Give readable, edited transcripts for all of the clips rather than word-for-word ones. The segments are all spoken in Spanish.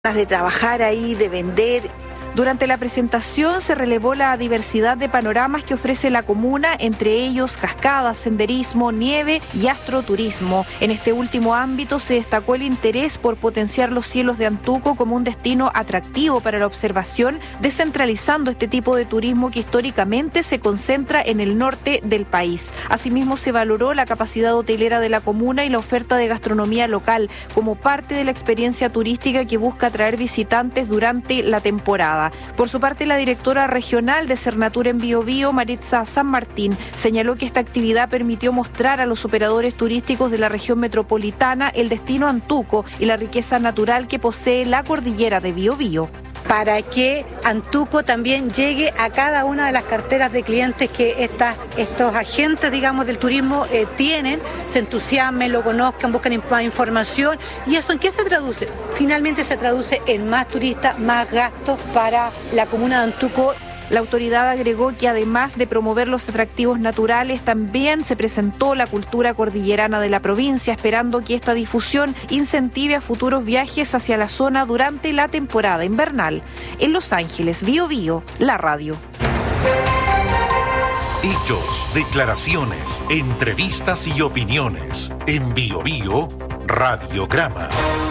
de trabajar ahí, de vender. Durante la presentación se relevó la diversidad de panoramas que ofrece la comuna, entre ellos cascadas, senderismo, nieve y astroturismo. En este último ámbito se destacó el interés por potenciar los cielos de Antuco como un destino atractivo para la observación, descentralizando este tipo de turismo que históricamente se concentra en el norte del país. Asimismo, se valoró la capacidad hotelera de la comuna y la oferta de gastronomía local como parte de la experiencia turística que busca atraer visitantes durante la temporada. Por su parte, la directora regional de Cernatur en Biobío, Maritza San Martín, señaló que esta actividad permitió mostrar a los operadores turísticos de la región metropolitana el destino Antuco y la riqueza natural que posee la cordillera de Biobío. Para que Antuco también llegue a cada una de las carteras de clientes que estos agentes, digamos, del turismo tienen, se entusiasmen, lo conozcan, buscan más información. ¿Y eso en qué se traduce? Finalmente se traduce en más turistas, más gastos para la comuna de Antuco. La autoridad agregó que además de promover los atractivos naturales, también se presentó la cultura cordillerana de la provincia, esperando que esta difusión incentive a futuros viajes hacia la zona durante la temporada invernal. En Los Ángeles, Biobío, la radio. Hechos, declaraciones, entrevistas y opiniones. En Biobío, Radiograma.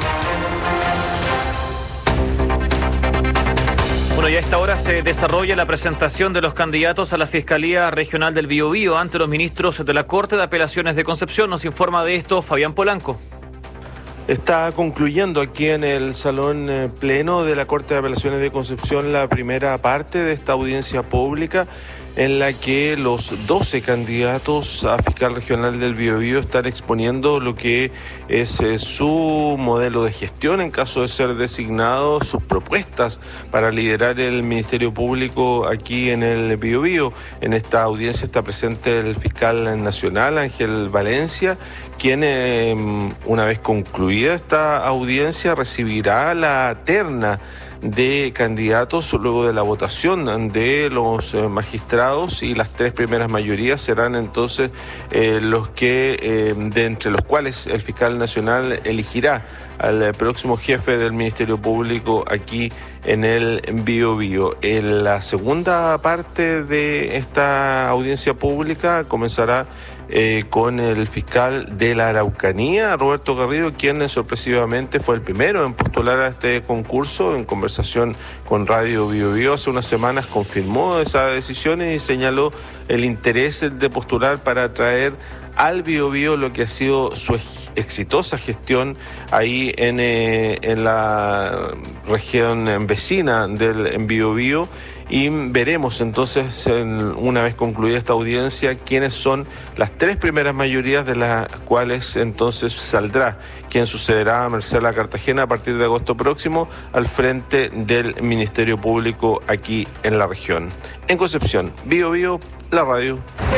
Bueno, y a esta hora se desarrolla la presentación de los candidatos a la Fiscalía Regional del Biobío ante los ministros de la Corte de Apelaciones de Concepción. Nos informa de esto Fabián Polanco. Está concluyendo aquí en el Salón Pleno de la Corte de Apelaciones de Concepción la primera parte de esta audiencia pública, en la que los 12 candidatos a fiscal regional del Biobío están exponiendo lo que es su modelo de gestión en caso de ser designado, sus propuestas para liderar el Ministerio Público aquí en el Biobío. En esta audiencia está presente el fiscal nacional, Ángel Valencia, quien una vez concluida esta audiencia recibirá la terna de candidatos luego de la votación de los magistrados, y las tres primeras mayorías serán entonces los que, de entre los cuales el fiscal nacional elegirá al próximo jefe del Ministerio Público aquí en el Biobío. En la segunda parte de esta audiencia pública comenzará con el fiscal de la Araucanía, Roberto Garrido, quien sorpresivamente fue el primero en postular a este concurso. En conversación con Radio Biobío hace unas semanas confirmó esa decisión y señaló el interés de postular para traer al Biobío lo que ha sido su exitosa gestión ahí en la región vecina del Biobío. Y veremos entonces, una vez concluida esta audiencia, quiénes son las tres primeras mayorías, de las cuales entonces saldrá quien sucederá a Marcela Cartagena a partir de agosto próximo al frente del Ministerio Público aquí en la región. En Concepción, Biobío, la radio.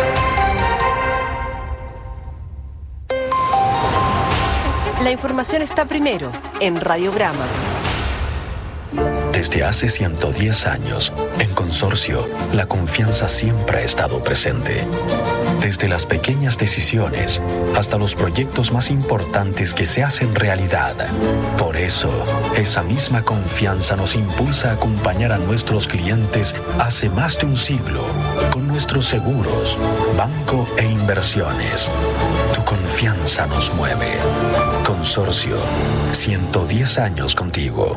La información está primero en Radiograma. Desde hace 110 años, en Consorcio, la confianza siempre ha estado presente. Desde las pequeñas decisiones hasta los proyectos más importantes que se hacen realidad. Por eso, esa misma confianza nos impulsa a acompañar a nuestros clientes hace más de un siglo con nuestros seguros, banco e inversiones. Tu confianza nos mueve. Consorcio, 110 años contigo.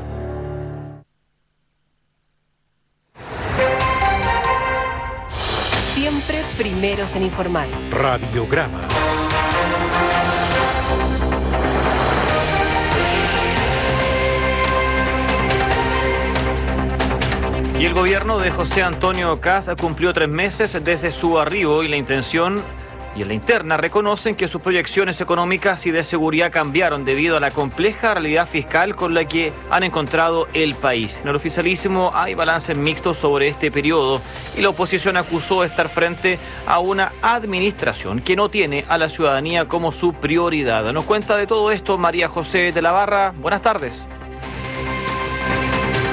Siempre primeros en informar. Radiograma. Y el gobierno de José Antonio Kast cumplió 3 meses desde su arribo, y la intención y en la interna reconocen que sus proyecciones económicas y de seguridad cambiaron debido a la compleja realidad fiscal con la que han encontrado el país. En el oficialísimo hay balances mixtos sobre este periodo, y la oposición acusó de estar frente a una administración que no tiene a la ciudadanía como su prioridad. Nos cuenta de todo esto María José de la Barra. Buenas tardes.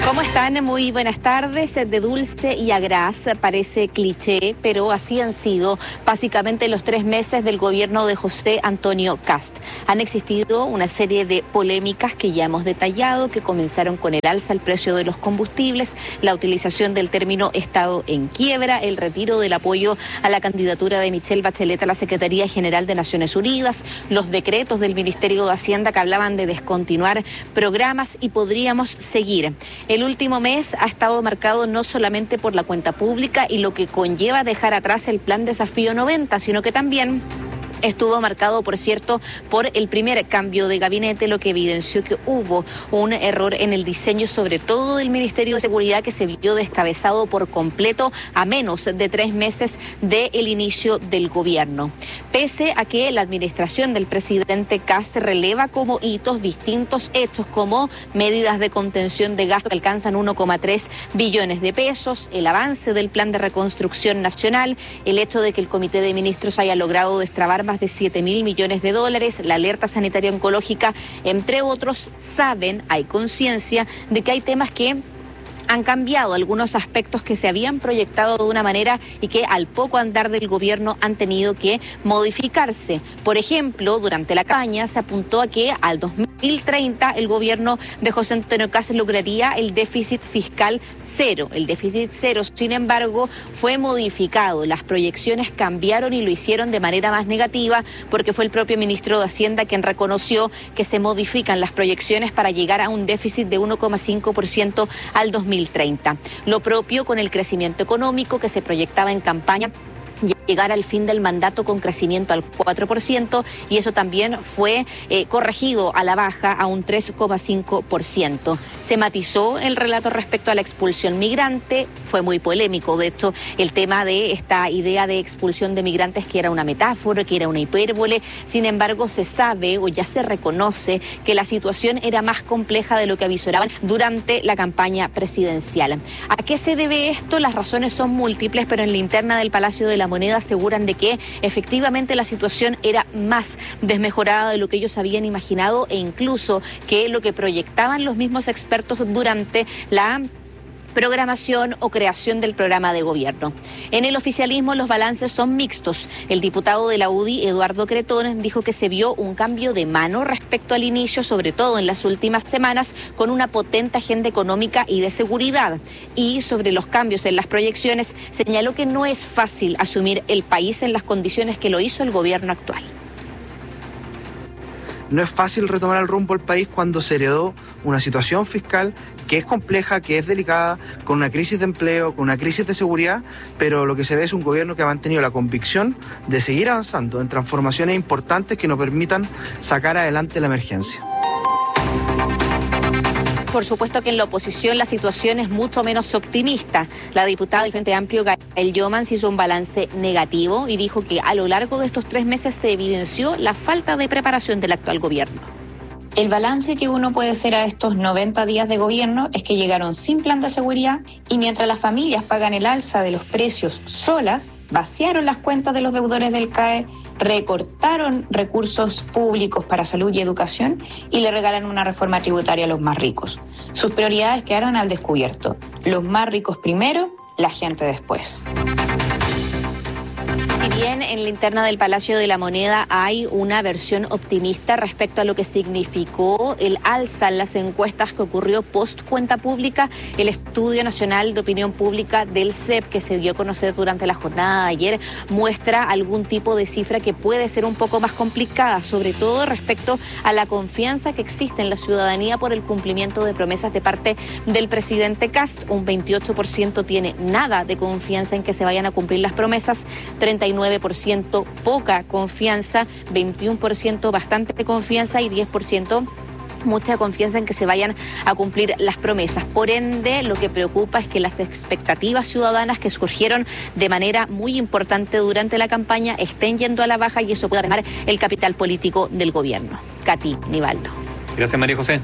¿Cómo están? Muy buenas tardes. De dulce y a gras parece cliché, pero así han sido básicamente los 3 meses del gobierno de José Antonio Kast. Han existido una serie de polémicas que ya hemos detallado, que comenzaron con el alza al precio de los combustibles, la utilización del término Estado en quiebra, el retiro del apoyo a la candidatura de Michelle Bachelet a la Secretaría General de Naciones Unidas, los decretos del Ministerio de Hacienda que hablaban de descontinuar programas y podríamos seguir. El último mes ha estado marcado no solamente por la cuenta pública y lo que conlleva dejar atrás el Plan Desafío 90, sino que también estuvo marcado, por cierto, por el primer cambio de gabinete, lo que evidenció que hubo un error en el diseño, sobre todo del Ministerio de Seguridad, que se vio descabezado por completo a menos de 3 meses del inicio del gobierno. Pese a que la administración del presidente Kast releva como hitos distintos hechos, como medidas de contención de gasto que alcanzan 1,3 billones de pesos, el avance del Plan de Reconstrucción Nacional, el hecho de que el Comité de Ministros haya logrado destrabar más de 7.000 millones de dólares, la alerta sanitaria oncológica, entre otros, hay conciencia de que hay temas que han cambiado, algunos aspectos que se habían proyectado de una manera y que al poco andar del gobierno han tenido que modificarse. Por ejemplo, durante la campaña se apuntó a que al 2030 el gobierno de José Antonio Kast lograría el déficit fiscal cero. El déficit cero, sin embargo, fue modificado. Las proyecciones cambiaron y lo hicieron de manera más negativa porque fue el propio ministro de Hacienda quien reconoció que se modifican las proyecciones para llegar a un déficit de 1,5% al 2030. Lo propio con el crecimiento económico que se proyectaba en campaña, llegar al fin del mandato con crecimiento al 4%, y eso también fue corregido a la baja a un 3,5%. Se matizó el relato respecto a la expulsión migrante, fue muy polémico, de hecho, el tema de esta idea de expulsión de migrantes, que era una metáfora, que era una hipérbole. Sin embargo, se sabe o ya se reconoce que la situación era más compleja de lo que avisoraban durante la campaña presidencial. ¿A qué se debe esto? Las razones son múltiples, pero en la interna del Palacio de la Moneda aseguran de que efectivamente la situación era más desmejorada de lo que ellos habían imaginado, e incluso que lo que proyectaban los mismos expertos durante la programación o creación del programa de gobierno. En el oficialismo los balances son mixtos. El diputado de la UDI, Eduardo Cretón, dijo que se vio un cambio de mano respecto al inicio, sobre todo en las últimas semanas, con una potente agenda económica y de seguridad. Y sobre los cambios en las proyecciones, señaló que no es fácil asumir el país en las condiciones que lo hizo el gobierno actual. No es fácil retomar el rumbo del país cuando se heredó una situación fiscal que es compleja, que es delicada, con una crisis de empleo, con una crisis de seguridad, pero lo que se ve es un gobierno que ha mantenido la convicción de seguir avanzando en transformaciones importantes que nos permitan sacar adelante la emergencia. Por supuesto que en la oposición la situación es mucho menos optimista. La diputada del Frente Amplio, Gael Jomans, hizo un balance negativo y dijo que a lo largo de estos 3 meses se evidenció la falta de preparación del actual gobierno. El balance que uno puede hacer a estos 90 días de gobierno es que llegaron sin plan de seguridad, y mientras las familias pagan el alza de los precios solas, vaciaron las cuentas de los deudores del CAE, recortaron recursos públicos para salud y educación y le regalan una reforma tributaria a los más ricos. Sus prioridades quedaron al descubierto. Los más ricos primero, la gente después. Si bien en la interna del Palacio de la Moneda hay una versión optimista respecto a lo que significó el alza en las encuestas que ocurrió post cuenta pública, el Estudio Nacional de Opinión Pública del CEP, que se dio a conocer durante la jornada de ayer, muestra algún tipo de cifra que puede ser un poco más complicada, sobre todo respecto a la confianza que existe en la ciudadanía por el cumplimiento de promesas de parte del presidente Kast. Un 28% tiene nada de confianza en que se vayan a cumplir las promesas, 39% poca confianza, 21% bastante confianza y 10% mucha confianza en que se vayan a cumplir las promesas. Por ende, lo que preocupa es que las expectativas ciudadanas que surgieron de manera muy importante durante la campaña estén yendo a la baja, y eso puede armar el capital político del gobierno. Katy Nivaldo. Gracias, María José.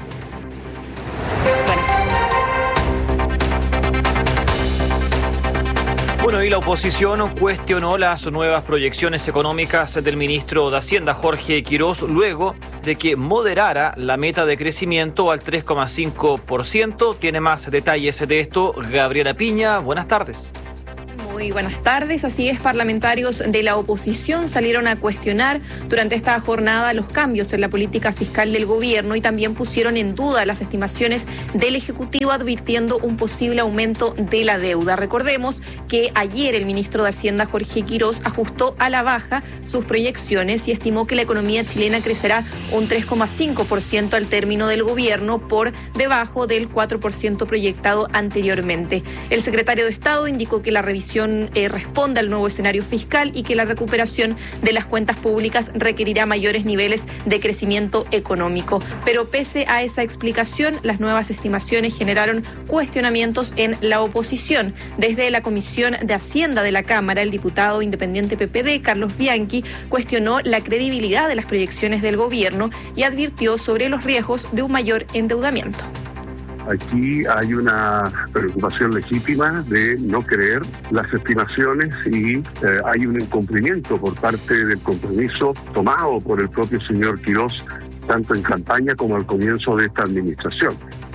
Bueno, y la oposición cuestionó las nuevas proyecciones económicas del ministro de Hacienda, Jorge Quirós, luego de que moderara la meta de crecimiento al 3,5%. Tiene más detalles de esto Gabriela Piña. Buenas tardes. Muy buenas tardes. Así es, parlamentarios de la oposición salieron a cuestionar durante esta jornada los cambios en la política fiscal del gobierno y también pusieron en duda las estimaciones del Ejecutivo, advirtiendo un posible aumento de la deuda. Recordemos que ayer el ministro de Hacienda, Jorge Quirós, ajustó a la baja sus proyecciones y estimó que la economía chilena crecerá un 3,5% al término del gobierno, por debajo del 4% proyectado anteriormente. El secretario de Estado indicó que la revisión responde al nuevo escenario fiscal y que la recuperación de las cuentas públicas requerirá mayores niveles de crecimiento económico. Pero pese a esa explicación, las nuevas estimaciones generaron cuestionamientos en la oposición. Desde la Comisión de Hacienda de la Cámara, el diputado independiente PPD, Carlos Bianchi, cuestionó la credibilidad de las proyecciones del gobierno y advirtió sobre los riesgos de un mayor endeudamiento. Aquí hay una preocupación legítima de no creer las estimaciones y hay un incumplimiento por parte del compromiso tomado por el propio señor Quirós, tanto en campaña como al comienzo de esta administración.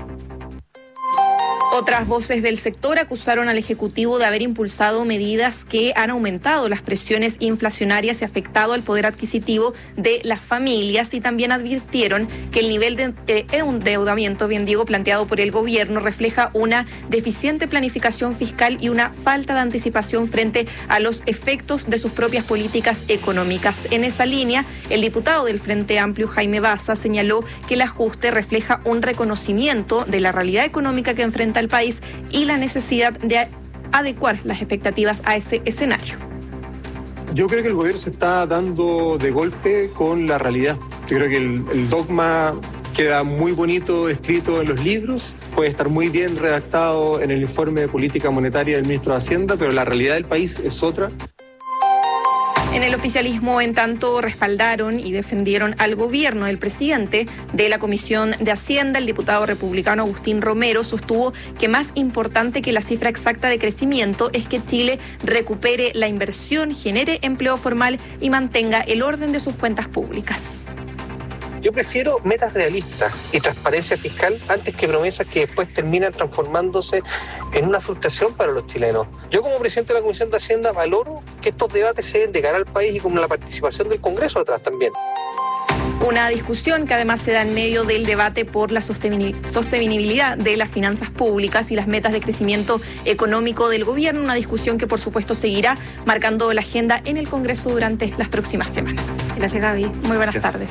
Otras voces del sector acusaron al Ejecutivo de haber impulsado medidas que han aumentado las presiones inflacionarias y afectado al poder adquisitivo de las familias, y también advirtieron que el nivel de endeudamiento, bien digo, planteado por el gobierno refleja una deficiente planificación fiscal y una falta de anticipación frente a los efectos de sus propias políticas económicas. En esa línea, el diputado del Frente Amplio, Jaime Baza, señaló que el ajuste refleja un reconocimiento de la realidad económica que enfrenta el país y la necesidad de adecuar las expectativas a ese escenario. Yo creo que el gobierno se está dando de golpe con la realidad. Yo creo que el dogma queda muy bonito escrito en los libros, puede estar muy bien redactado en el informe de política monetaria del ministro de Hacienda, pero la realidad del país es otra. En el oficialismo, en tanto, respaldaron y defendieron al gobierno. El presidente de la Comisión de Hacienda, el diputado republicano Agustín Romero, sostuvo que más importante que la cifra exacta de crecimiento es que Chile recupere la inversión, genere empleo formal y mantenga el orden de sus cuentas públicas. Yo prefiero metas realistas y transparencia fiscal antes que promesas que después terminan transformándose en una frustración para los chilenos. Yo, como presidente de la Comisión de Hacienda, valoro que estos debates se den de cara al país y con la participación del Congreso atrás también. Una discusión que además se da en medio del debate por la sostenibilidad de las finanzas públicas y las metas de crecimiento económico del gobierno, una discusión que por supuesto seguirá marcando la agenda en el Congreso durante las próximas semanas. Gracias, Gaby. Muy buenas tardes.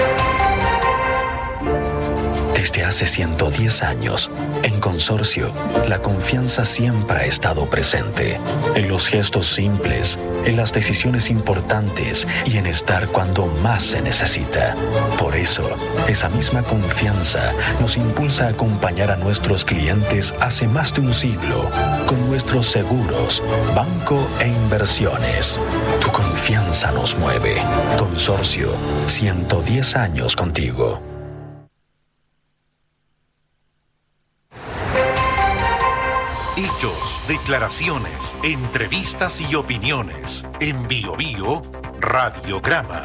Desde hace 110 años, en Consorcio, la confianza siempre ha estado presente. En los gestos simples, en las decisiones importantes y en estar cuando más se necesita. Por eso, esa misma confianza nos impulsa a acompañar a nuestros clientes hace más de un siglo con nuestros seguros, banco e inversiones. Tu confianza nos mueve. Consorcio, 110 años contigo. Hechos, declaraciones, entrevistas y opiniones. En BioBio, Radiograma.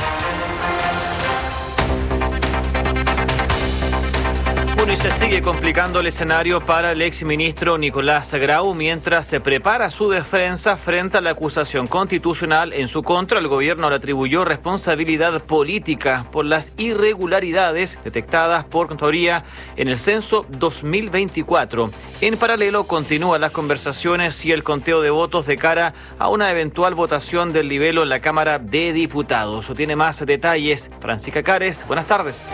Bueno, y se sigue complicando el escenario para el exministro Nicolás Grau mientras se prepara su defensa frente a la acusación constitucional en su contra. El gobierno le atribuyó responsabilidad política por las irregularidades detectadas por Contraloría en el censo 2024. En paralelo, continúan las conversaciones y el conteo de votos de cara a una eventual votación del libelo en la Cámara de Diputados. Tiene más detalles Francisca Cares. Buenas tardes.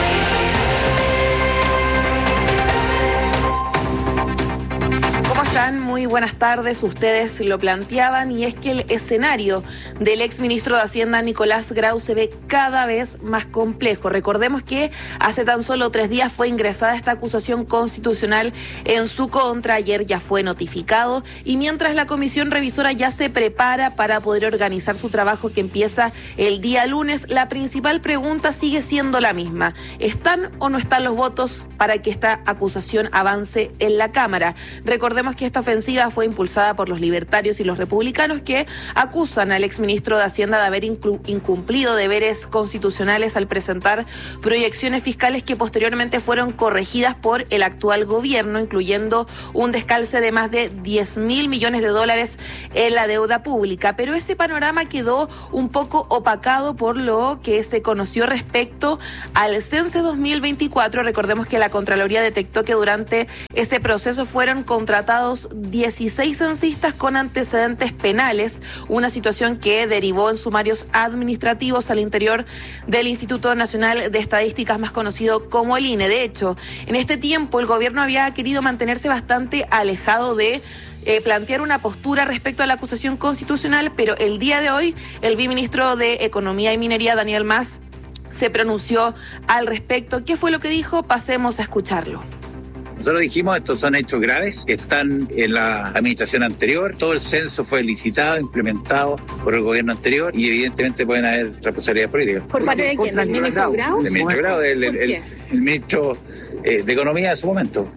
Muy buenas tardes, ustedes lo planteaban y es que el escenario del exministro de Hacienda Nicolás Grau se ve cada vez más complejo. Recordemos que hace tan solo 3 días fue ingresada esta acusación constitucional en su contra, ayer ya fue notificado y mientras la comisión revisora ya se prepara para poder organizar su trabajo que empieza el día lunes, la principal pregunta sigue siendo la misma: ¿están o no están los votos para que esta acusación avance en la Cámara? Recordemos que esta ofensiva fue impulsada por los libertarios y los republicanos, que acusan al exministro de Hacienda de haber incumplido deberes constitucionales al presentar proyecciones fiscales que posteriormente fueron corregidas por el actual gobierno, incluyendo un descalce de más de 10.000 millones de dólares en la deuda pública. Pero ese panorama quedó un poco opacado por lo que se conoció respecto al censo 2024. Recordemos que la Contraloría detectó que durante ese proceso fueron contratados 16 censistas con antecedentes penales, una situación que derivó en sumarios administrativos al interior del Instituto Nacional de Estadísticas, más conocido como el INE. De hecho, en este tiempo el gobierno había querido mantenerse bastante alejado de plantear una postura respecto a la acusación constitucional, pero el día de hoy el viceministro de Economía y Minería, Daniel Mas, se pronunció al respecto. ¿Qué fue lo que dijo? Pasemos a escucharlo. Nosotros dijimos, estos son hechos graves que están en la administración anterior. Todo el censo fue licitado, implementado por el gobierno anterior y evidentemente pueden haber responsabilidades políticas. ¿Por parte de quién? ¿El ministro Grau? El ministro Grau, el ministro de Economía en su momento.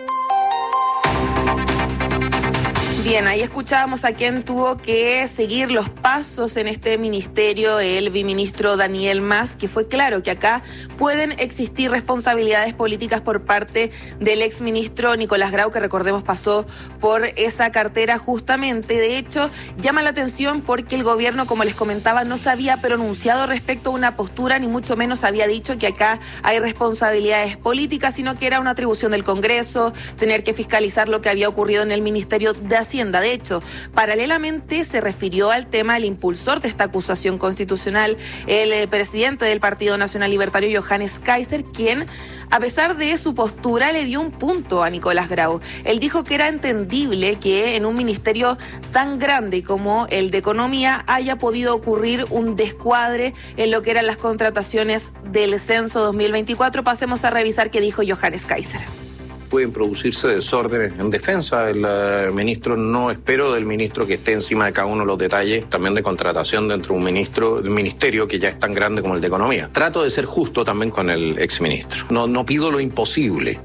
Bien, ahí escuchábamos a quien tuvo que seguir los pasos en este ministerio, el viceministro Daniel Mas, que fue claro que acá pueden existir responsabilidades políticas por parte del exministro Nicolás Grau, que recordemos pasó por esa cartera justamente. De hecho, llama la atención porque el gobierno, como les comentaba, no se había pronunciado respecto a una postura, ni mucho menos había dicho que acá hay responsabilidades políticas, sino que era una atribución del Congreso, tener que fiscalizar lo que había ocurrido en el Ministerio de Hacienda. De hecho, paralelamente se refirió al tema el impulsor de esta acusación constitucional, el presidente del Partido Nacional Libertario, Johannes Kaiser, quien, a pesar de su postura, le dio un punto a Nicolás Grau. Él dijo que era entendible que en un ministerio tan grande como el de Economía haya podido ocurrir un descuadre en lo que eran las contrataciones del censo 2024. Pasemos a revisar qué dijo Johannes Kaiser. Pueden producirse desórdenes en defensa. El ministro, no espero del ministro que esté encima de cada uno de los detalles, también de contratación dentro de un ministerio que ya es tan grande como el de Economía. Trato de ser justo también con el exministro. No pido lo imposible.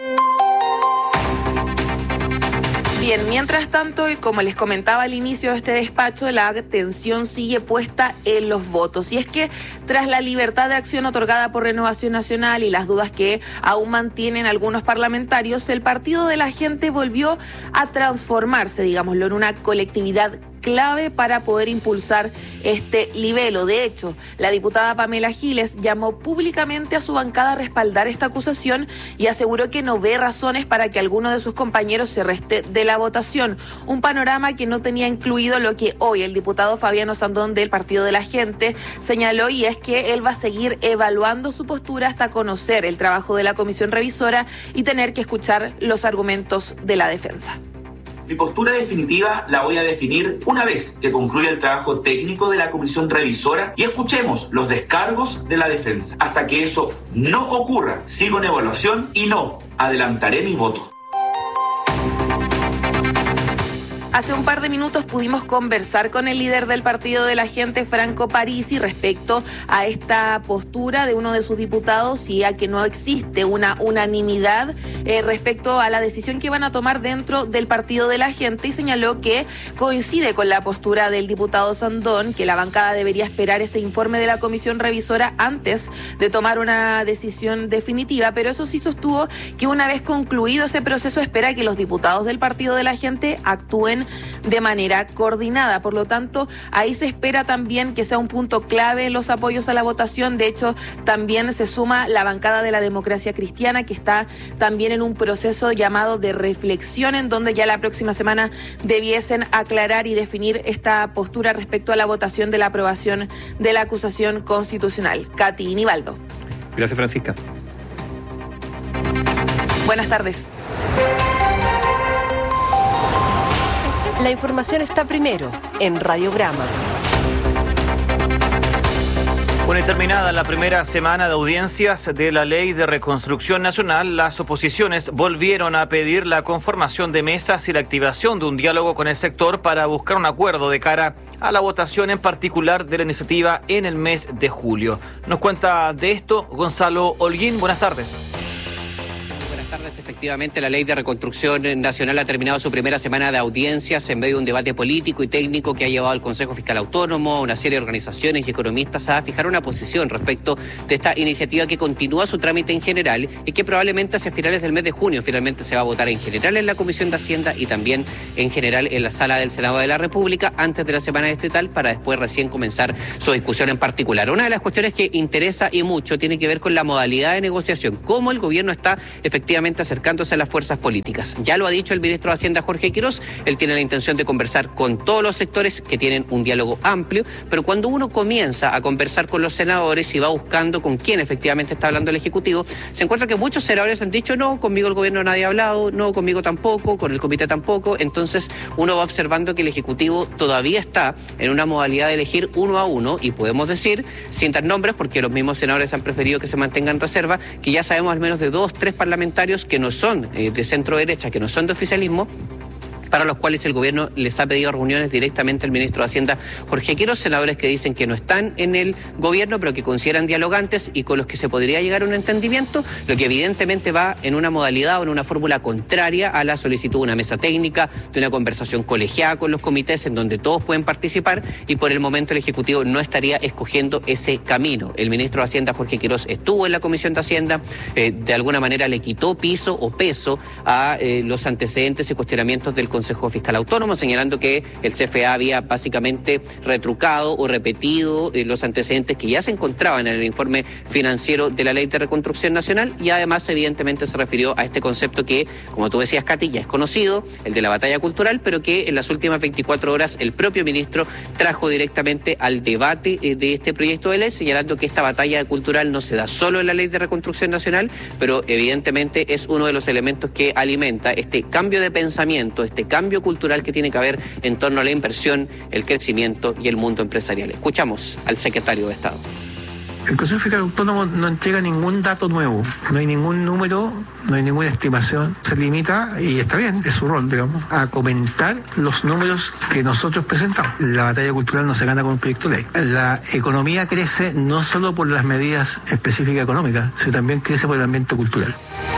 Bien, mientras tanto, y como les comentaba al inicio de este despacho, la atención sigue puesta en los votos. Y es que tras la libertad de acción otorgada por Renovación Nacional y las dudas que aún mantienen algunos parlamentarios, el Partido de la Gente volvió a transformarse, digámoslo, en una colectividad clave para poder impulsar este libelo. De hecho, la diputada Pamela Giles llamó públicamente a su bancada a respaldar esta acusación y aseguró que no ve razones para que alguno de sus compañeros se reste de la votación. Un panorama que no tenía incluido lo que hoy el diputado Fabiano Sandón del Partido de la Gente señaló, y es que él va a seguir evaluando su postura hasta conocer el trabajo de la comisión revisora y tener que escuchar los argumentos de la defensa. Mi postura definitiva la voy a definir una vez que concluya el trabajo técnico de la comisión revisora y escuchemos los descargos de la defensa. Hasta que eso no ocurra, sigo en evaluación y no adelantaré mi voto. Hace un par de minutos pudimos conversar con el líder del Partido de la Gente, Franco Parisi, respecto a esta postura de uno de sus diputados y a que no existe una unanimidad respecto a la decisión que van a tomar dentro del Partido de la Gente, y señaló que coincide con la postura del diputado Sandón, que la bancada debería esperar ese informe de la comisión revisora antes de tomar una decisión definitiva, pero eso sí sostuvo que una vez concluido ese proceso espera que los diputados del Partido de la Gente actúen de manera coordinada. Por lo tanto, ahí se espera también que sea un punto clave en los apoyos a la votación. De hecho, también se suma la bancada de la Democracia Cristiana, que está también en un proceso llamado de reflexión, en donde ya la próxima semana debiesen aclarar y definir esta postura respecto a la votación de la aprobación de la acusación constitucional. Katy Nivaldo. Gracias, Francisca. Buenas tardes. La información está primero en Radiograma. Bueno, y terminada la primera semana de audiencias de la Ley de Reconstrucción Nacional, las oposiciones volvieron a pedir la conformación de mesas y la activación de un diálogo con el sector para buscar un acuerdo de cara a la votación en particular de la iniciativa en el mes de julio. Nos cuenta de esto Gonzalo Holguín. Buenas tardes. Buenas tardes. Efectivamente, la Ley de Reconstrucción Nacional ha terminado su primera semana de audiencias en medio de un debate político y técnico que ha llevado al Consejo Fiscal Autónomo, a una serie de organizaciones y economistas a fijar una posición respecto de esta iniciativa que continúa su trámite en general y que probablemente hacia finales del mes de junio finalmente se va a votar en general en la Comisión de Hacienda y también en general en la Sala del Senado de la República antes de la semana distrital para después recién comenzar su discusión en particular. Una de las cuestiones que interesa y mucho tiene que ver con la modalidad de negociación, cómo el gobierno está efectivamente acercándose a las fuerzas políticas. Ya lo ha dicho el ministro de Hacienda, Jorge Quirós, él tiene la intención de conversar con todos los sectores que tienen un diálogo amplio, pero cuando uno comienza a conversar con los senadores y va buscando con quién efectivamente está hablando el Ejecutivo, se encuentra que muchos senadores han dicho, no, conmigo el gobierno nadie ha hablado, no, conmigo tampoco, con el comité tampoco. Entonces uno va observando que el Ejecutivo todavía está en una modalidad de elegir uno a uno y podemos decir, sin dar nombres, porque los mismos senadores han preferido que se mantengan en reserva, que ya sabemos al menos de 2, 3 parlamentarios que no son de centro derecha, que no son de oficialismo, para los cuales el gobierno les ha pedido reuniones directamente al ministro de Hacienda, Jorge Quirós, senadores que dicen que no están en el gobierno, pero que consideran dialogantes y con los que se podría llegar a un entendimiento, lo que evidentemente va en una modalidad o en una fórmula contraria a la solicitud de una mesa técnica, de una conversación colegiada con los comités en donde todos pueden participar y por el momento el Ejecutivo no estaría escogiendo ese camino. El ministro de Hacienda, Jorge Quirós, estuvo en la Comisión de Hacienda, de alguna manera le quitó piso o peso a los antecedentes y cuestionamientos del Consejo Fiscal Autónomo, señalando que el CFA había básicamente retrucado o repetido los antecedentes que ya se encontraban en el informe financiero de la Ley de Reconstrucción Nacional y además evidentemente se refirió a este concepto que, como tú decías, Katy, ya es conocido, el de la batalla cultural, pero que en las últimas 24 horas el propio ministro trajo directamente al debate de este proyecto de ley, señalando que esta batalla cultural no se da solo en la Ley de Reconstrucción Nacional, pero evidentemente es uno de los elementos que alimenta este cambio de pensamiento, este cambio cultural que tiene que haber en torno a la inversión, el crecimiento y el mundo empresarial. Escuchamos al secretario de Estado. El Consejo Fiscal Autónomo no entrega ningún dato nuevo, no hay ningún número, no hay ninguna estimación. Se limita, y está bien, es su rol, digamos, a comentar los números que nosotros presentamos. La batalla cultural no se gana con un proyecto de ley. La economía crece no solo por las medidas específicas económicas, sino también crece por el ambiente cultural.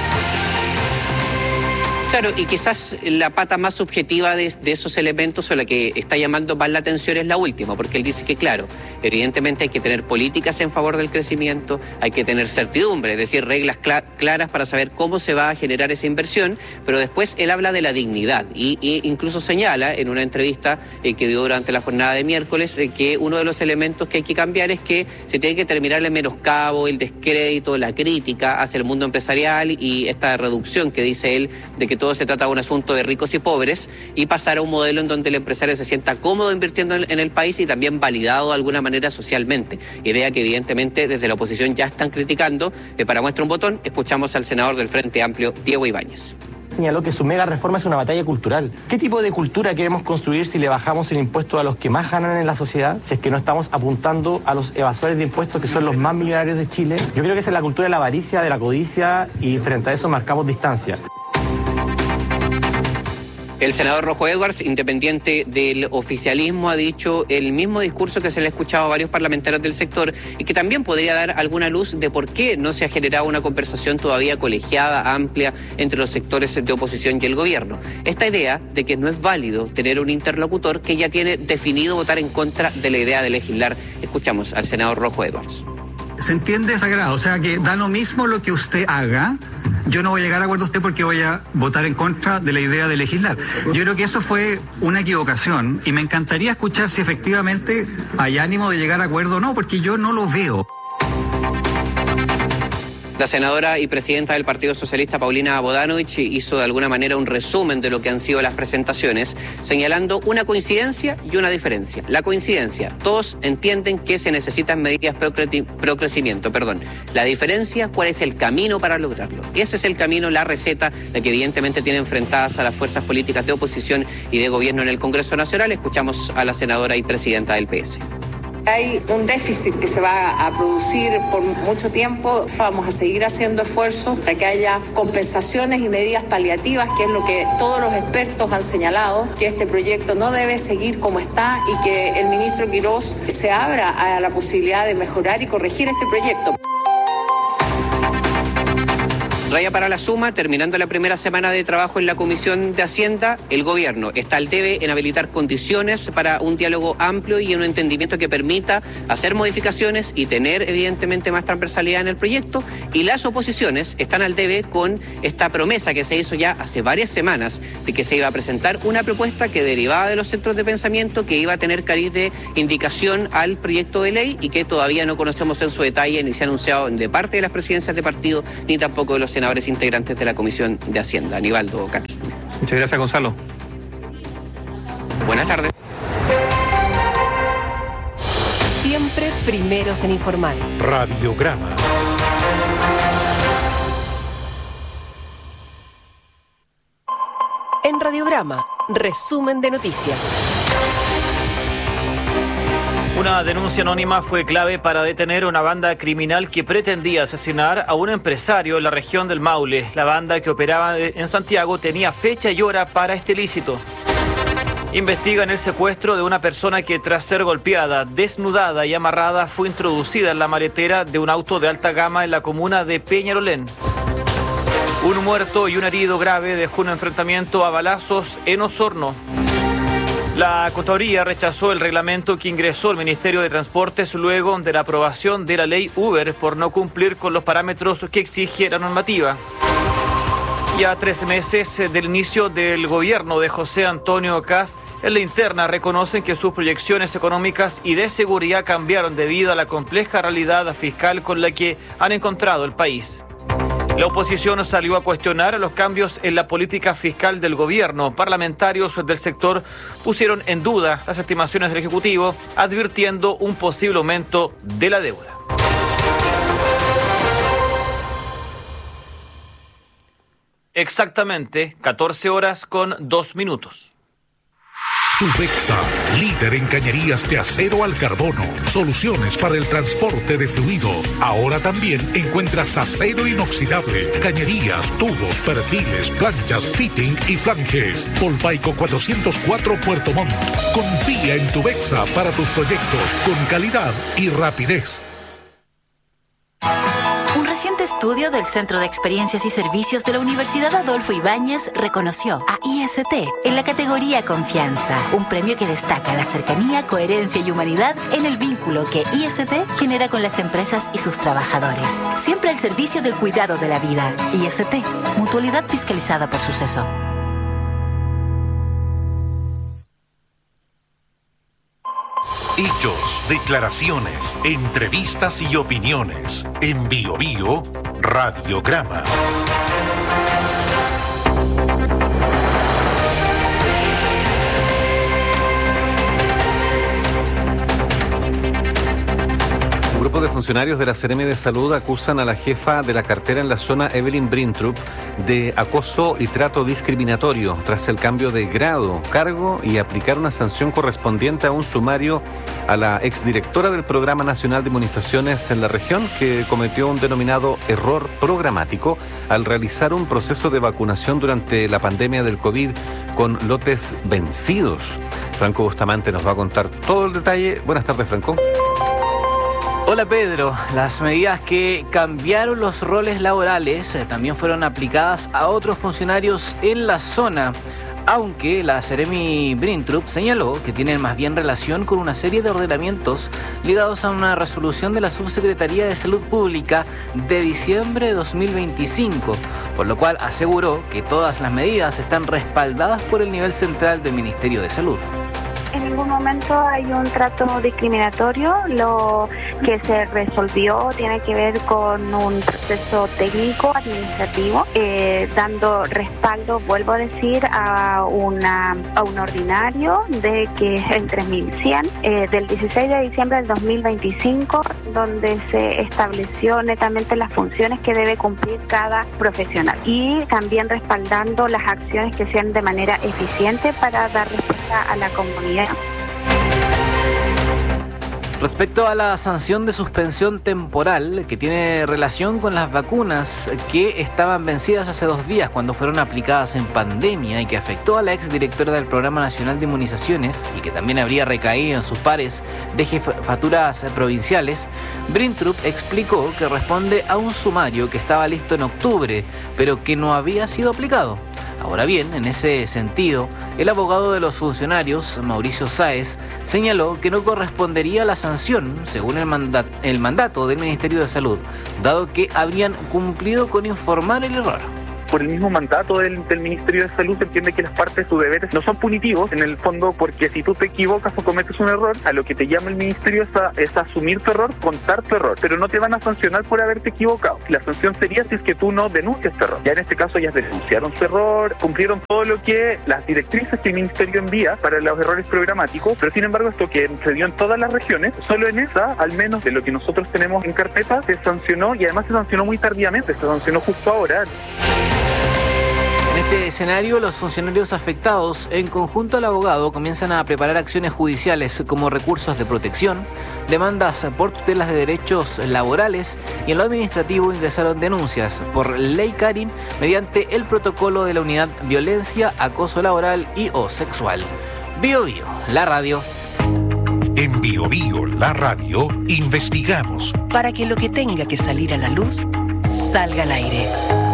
Claro, y quizás la pata más subjetiva de esos elementos o la que está llamando más la atención es la última, porque él dice que, claro, evidentemente hay que tener políticas en favor del crecimiento, hay que tener certidumbre, es decir, reglas claras para saber cómo se va a generar esa inversión, pero después él habla de la dignidad y incluso señala en una entrevista que dio durante la jornada de miércoles que uno de los elementos que hay que cambiar es que se tiene que terminar el menoscabo, el descrédito, la crítica hacia el mundo empresarial y esta reducción que dice él de que todo se trata de un asunto de ricos y pobres y pasar a un modelo en donde el empresario se sienta cómodo invirtiendo en el país y también validado de alguna manera socialmente. Idea que evidentemente desde la oposición ya están criticando. Para muestra un botón, escuchamos al senador del Frente Amplio, Diego Ibáñez. Señaló que su mega reforma es una batalla cultural. ¿Qué tipo de cultura queremos construir si le bajamos el impuesto a los que más ganan en la sociedad? Si es que no estamos apuntando a los evasores de impuestos que son los más millonarios de Chile. Yo creo que esa es la cultura de la avaricia, de la codicia y frente a eso marcamos distancias. El senador Rojo Edwards, independiente del oficialismo, ha dicho el mismo discurso que se le ha escuchado a varios parlamentarios del sector y que también podría dar alguna luz de por qué no se ha generado una conversación todavía colegiada, amplia, entre los sectores de oposición y el gobierno. Esta idea de que no es válido tener un interlocutor que ya tiene definido votar en contra de la idea de legislar. Escuchamos al senador Rojo Edwards. Se entiende desagrado, o sea que da lo mismo lo que usted haga. Yo no voy a llegar a acuerdo con usted porque voy a votar en contra de la idea de legislar. Yo creo que eso fue una equivocación y me encantaría escuchar si efectivamente hay ánimo de llegar a acuerdo o no, porque yo no lo veo. La senadora y presidenta del Partido Socialista, Paulina Bodanovich, hizo de alguna manera un resumen de lo que han sido las presentaciones, señalando una coincidencia y una diferencia. La coincidencia, todos entienden que se necesitan medidas pro crecimiento. La diferencia, ¿cuál es el camino para lograrlo? Ese es el camino, la receta, la que evidentemente tiene enfrentadas a las fuerzas políticas de oposición y de gobierno en el Congreso Nacional. Escuchamos a la senadora y presidenta del PS. Hay un déficit que se va a producir por mucho tiempo. Vamos a seguir haciendo esfuerzos para que haya compensaciones y medidas paliativas, que es lo que todos los expertos han señalado, que este proyecto no debe seguir como está y que el ministro Quirós se abra a la posibilidad de mejorar y corregir este proyecto. Raya para la suma, terminando la primera semana de trabajo en la Comisión de Hacienda, el gobierno está al debe en habilitar condiciones para un diálogo amplio y un entendimiento que permita hacer modificaciones y tener evidentemente más transversalidad en el proyecto, y las oposiciones están al debe con esta promesa que se hizo ya hace varias semanas de que se iba a presentar una propuesta que derivaba de los centros de pensamiento, que iba a tener cariz de indicación al proyecto de ley y que todavía no conocemos en su detalle ni se ha anunciado de parte de las presidencias de partido ni tampoco de los senadores integrantes de la Comisión de Hacienda. Aníbaldo Cati. Muchas gracias, Gonzalo. Buenas tardes. Siempre primeros en informar. Radiograma. En Radiograma, resumen de noticias. Una denuncia anónima fue clave para detener una banda criminal que pretendía asesinar a un empresario en la región del Maule. La banda, que operaba en Santiago, tenía fecha y hora para este ilícito. Investigan el secuestro de una persona que, tras ser golpeada, desnudada y amarrada, fue introducida en la maletera de un auto de alta gama en la comuna de Peñalolén. Un muerto y un herido grave dejó un enfrentamiento a balazos en Osorno. La Contraloría rechazó el reglamento que ingresó el Ministerio de Transportes luego de la aprobación de la ley Uber por no cumplir con los parámetros que exige la normativa. Y a 13 meses del inicio del gobierno de José Antonio Kast, en la interna reconocen que sus proyecciones económicas y de seguridad cambiaron debido a la compleja realidad fiscal con la que han encontrado el país. La oposición salió a cuestionar los cambios en la política fiscal del gobierno. Parlamentarios del sector pusieron en duda las estimaciones del Ejecutivo, advirtiendo un posible aumento de la deuda. Exactamente 14 horas con 2 minutos. Tubexa, líder en cañerías de acero al carbono. Soluciones para el transporte de fluidos. Ahora también encuentras acero inoxidable, cañerías, tubos, perfiles, planchas, fitting y flanges. Polpaico 404 Puerto Montt. Confía en Tubexa para tus proyectos con calidad y rapidez. Un reciente estudio del Centro de Experiencias y Servicios de la Universidad Adolfo Ibáñez reconoció a IST en la categoría Confianza, un premio que destaca la cercanía, coherencia y humanidad en el vínculo que IST genera con las empresas y sus trabajadores. Siempre al servicio del cuidado de la vida. IST, mutualidad fiscalizada por Suceso. Hechos, declaraciones, entrevistas y opiniones. En BioBio, Radiograma. Un grupo de funcionarios de la Seremi de Salud acusan a la jefa de la cartera en la zona, Evelyn Brintrup, de acoso y trato discriminatorio tras el cambio de grado, cargo y aplicar una sanción correspondiente a un sumario a la exdirectora del Programa Nacional de Inmunizaciones en la región, que cometió un denominado error programático al realizar un proceso de vacunación durante la pandemia del COVID con lotes vencidos. Franco Bustamante nos va a contar todo el detalle. Buenas tardes, Franco. Hola Pedro, las medidas que cambiaron los roles laborales también fueron aplicadas a otros funcionarios en la zona, aunque la Seremi Brintrup señaló que tienen más bien relación con una serie de ordenamientos ligados a una resolución de la Subsecretaría de Salud Pública de diciembre de 2025, por lo cual aseguró que todas las medidas están respaldadas por el nivel central del Ministerio de Salud. En ningún momento hay un trato discriminatorio. Lo que se resolvió tiene que ver con un proceso técnico administrativo, dando respaldo, vuelvo a decir, a un ordinario de que es el 3100 del 16 de diciembre del 2025, donde se estableció netamente las funciones que debe cumplir cada profesional, y también respaldando las acciones que sean de manera eficiente para dar respuesta a la comunidad. Respecto a la sanción de suspensión temporal que tiene relación con las vacunas que estaban vencidas hace 2 días cuando fueron aplicadas en pandemia y que afectó a la exdirectora del Programa Nacional de Inmunizaciones y que también habría recaído en sus pares de jefaturas provinciales, Brintrup explicó que responde a un sumario que estaba listo en octubre, pero que no había sido aplicado. Ahora bien, en ese sentido, el abogado de los funcionarios, Mauricio Sáez, señaló que no correspondería la sanción, según el mandato del Ministerio de Salud, dado que habrían cumplido con informar el error. Por el mismo mandato del Ministerio de Salud se entiende que las partes de sus deberes no son punitivos, en el fondo, porque si tú te equivocas o cometes un error, a lo que te llama el Ministerio es asumir tu error, contar tu error, pero no te van a sancionar por haberte equivocado. La sanción sería si es que tú no denuncias tu error. Ya en este caso ellas denunciaron su error, cumplieron todo lo que las directrices que el Ministerio envía para los errores programáticos, pero sin embargo esto que se dio en todas las regiones, solo en esa, al menos de lo que nosotros tenemos en carpeta, se sancionó, y además se sancionó muy tardíamente, se sancionó justo ahora. En este escenario, los funcionarios afectados, en conjunto al abogado, comienzan a preparar acciones judiciales como recursos de protección, demandas por tutelas de derechos laborales, y en lo administrativo ingresaron denuncias por ley Karin mediante el protocolo de la unidad Violencia, Acoso Laboral y o Sexual. Bio Bio, la radio. En Bio Bio, la radio, investigamos Para que lo que tenga que salir a la luz, salga al aire.